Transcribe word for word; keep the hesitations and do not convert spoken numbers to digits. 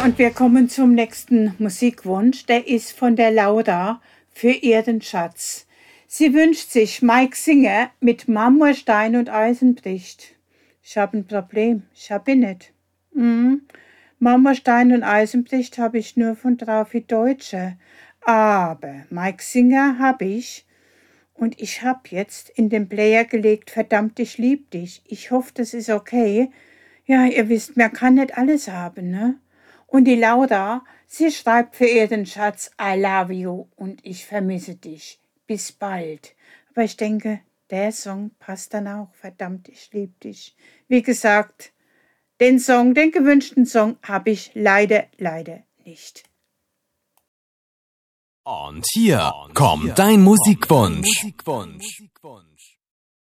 Und wir kommen zum nächsten Musikwunsch. Der ist von der Laura für Erdenschatz. Sie wünscht sich Mike Singer mit Marmorstein und Eisen bricht. Ich habe ein Problem. Ich habe ihn nicht. Mhm. Marmorstein und Eisen bricht habe ich nur von Trafi Deutsche. Aber Mike Singer habe ich. Und ich habe jetzt in den Player gelegt, verdammt, ich lieb dich. Ich hoffe, das ist okay. Ja, ihr wisst, man kann nicht alles haben, ne? Und die Laura, sie schreibt für ihr den Schatz, I love you und ich vermisse dich. Bis bald. Aber ich denke, der Song passt dann auch. Verdammt, ich lieb dich. Wie gesagt, den Song, den gewünschten Song, habe ich leider, leider nicht. Und hier kommt dein Musikwunsch.